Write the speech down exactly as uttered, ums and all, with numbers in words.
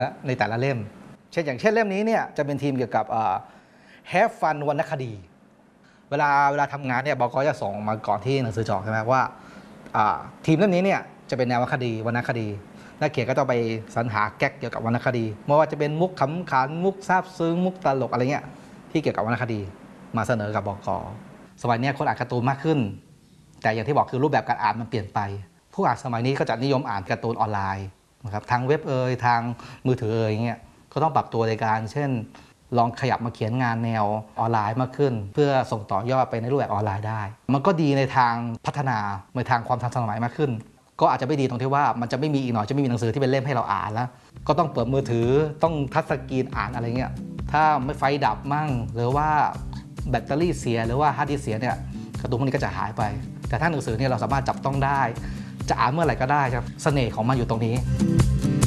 ในแต่ละเล่มเช่นอย่างเช่นเล่มนี้เนี่ยจะเป็นทีมเกี่ยวกับ Have Fun วรรณคดีเวลาเวลาทำงานเนี่ยบก.จะส่งมาก่อนที่หนังสือจะออกใช่ไหมว่าทีมเล่มนี้เนี่ยจะเป็นแนววรรณคดีวรรณคดีนักเขียนก็ต้องไปสรรหาแก๊กเกี่ยวกับวรรณคดีไม่ว่าจะเป็นมุกขำขันมุกซาบซึ้งมุกตลกอะไรเงี้ยที่เกี่ยวกับวรรณคดีมาเสนอกับบก.สมัยนี้คนอ่านการ์ตูนมากขึ้นแต่อย่างที่บอกคือรูปแบบการอ่านมันเปลี่ยนไปผู้อ่านสมัยนี้ก็จะนิยมอ่านการ์ตูนออนไลน์นะครับทางเว็บเอ่ยทางมือถือเอ่ยเงี้ยก็ต้องปรับตัวในการเช่นลองขยับมาเขียนงานแนวออนไลน์มากขึ้นเพื่อส่งต่อยอดไปในรูปแบบออนไลน์ได้มันก็ดีในทางพัฒนาในทางความทันสมัยมากขึ้นก็อาจจะไม่ดีตรงที่ว่ามันจะไม่มีอีกหน่อยจะไม่มีหนังสือที่เป็นเล่มให้เราอ่านแล้วก็ต้องเปิดมือถือต้องทัชสกรีนอ่านอะไรเงี้ยถ้าไม่ไฟดับมั่งหรือว่าแบตเตอรี่เสียหรือว่าฮาร์ดดิสก์เสียเนี่ยการ์ตูนพวกนี้ก็จะหายไปแต่ถ้าหนังสือเนี่ยเราสามารถจับต้องได้จะอ่านเมื่อไหร่ก็ได้ครับเสน่ห์ของมันอยู่ตรงนี้